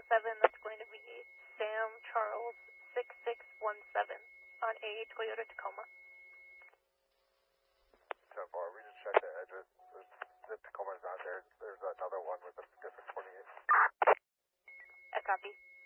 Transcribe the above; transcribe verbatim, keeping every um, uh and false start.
seven, that's going to be Sam Charles six six one seven on a Toyota Tacoma. ten four, we just checked the address. There's, the Tacoma's not there. There's another one with a different twenty-eight. I copy.